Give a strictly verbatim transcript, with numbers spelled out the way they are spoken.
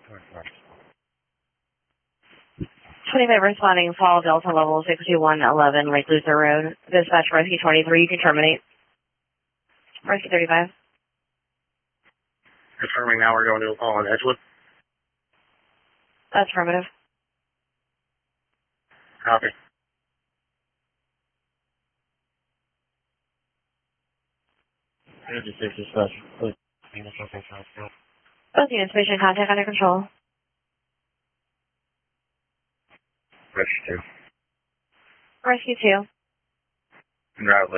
twenty-five responding, fall Delta level six two one eleven, Lake Luther Road. Dispatch Rescue twenty-three, you can terminate. Rescue thirty-five. Confirming now we're going to a call on Edgewood. That's affirmative. Copy. Dispatch, dispatch, please. Both units, patient contact under control. Rescue two. Rescue two. Route